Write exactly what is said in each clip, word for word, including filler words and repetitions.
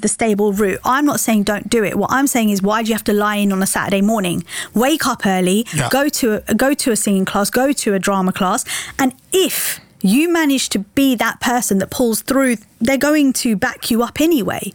the stable route. I'm not saying don't do it. What I'm saying is, why do you have to lie in on a Saturday morning? Wake up early, yeah. go to a, go to a singing class, go to a drama class, and if you manage to be that person that pulls through, they're going to back you up anyway.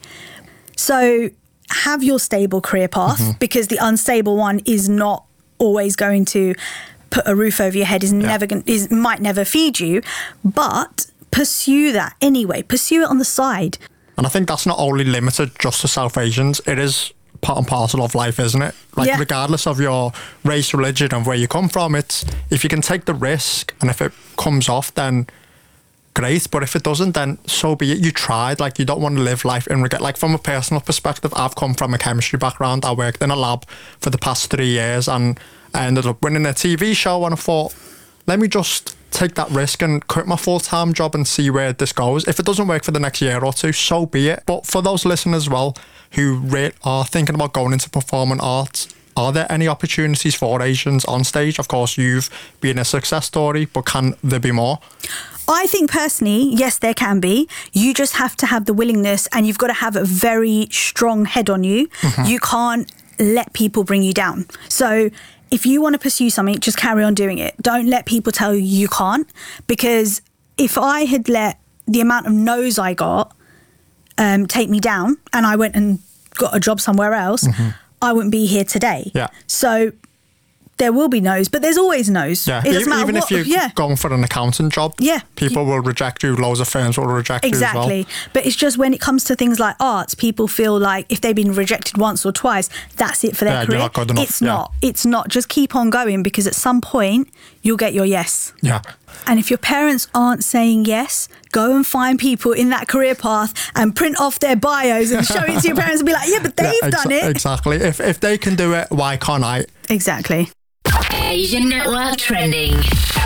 So have your stable career path, mm-hmm. because the unstable one is not always going to put a roof over your head, is yeah. never going, is might never feed you, but pursue that anyway. Pursue it on the side. And I think that's not only limited just to South Asians. It is part and parcel of life, isn't it? Like, yeah. regardless of your race, religion, and where you come from, it's if you can take the risk, and if it comes off, then great. But if it doesn't, then so be it. You tried. Like, you don't want to live life in regret. Like, from a personal perspective, I've come from a chemistry background. I worked in a lab for the past three years, and I ended up winning a T V show, and I thought, let me just take that risk and quit my full-time job and see where this goes. If it doesn't work for the next year or two, so be it. But for those listeners as well who re- are thinking about going into performing arts, are there any opportunities for Asians on stage? Of course, you've been a success story, but can there be more? I think personally, yes, there can be. You just have to have the willingness, and you've got to have a very strong head on you. Mm-hmm. You can't let people bring you down. So if you want to pursue something, just carry on doing it. Don't let people tell you you can't, because if I had let the amount of no's I got um, take me down, and I went and got a job somewhere else, mm-hmm. I wouldn't be here today. Yeah. So there will be no's, but there's always no's. Yeah. It doesn't matter Even what, if you're yeah. going for an accountant job, yeah. people will reject you. Loads of firms will reject exactly. you as well. Exactly. But it's just when it comes to things like arts, people feel like if they've been rejected once or twice, that's it for their yeah, career. You're not good enough. It's yeah. not. It's not. Just keep on going, because at some point you'll get your yes. Yeah. And if your parents aren't saying yes, go and find people in that career path and print off their bios and show it to your parents and be like, yeah, but they've yeah, exa- done it. Exactly. If if they can do it, why can't I? Exactly. Asian Network Trending.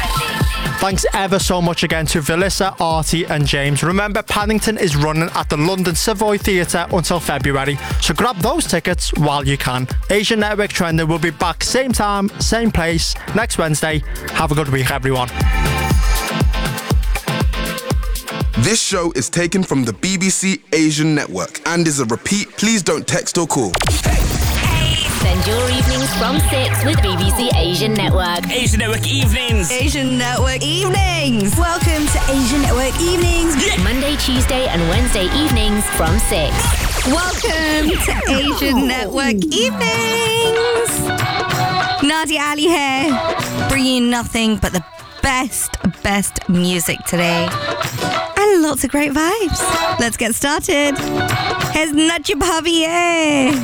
Thanks ever so much again to Vilissa, Artie and James. Remember, Paddington is running at the London Savoy Theatre until February, so grab those tickets while you can. Asian Network Trending will be back same time, same place, next Wednesday. Have a good week, everyone. This show is taken from the B B C Asian Network and is a repeat. Please don't text or call. Spend your evenings from six with B B C Asian Network. Asian Network Evenings. Asian Network Evenings. Welcome to Asian Network Evenings. Yeah. Monday, Tuesday and Wednesday evenings from six. Welcome to Asian Network Evenings. Nadia Ali here, bringing nothing but the best, best music today. And lots of great vibes. Let's get started. Here's Nacho Bhavier.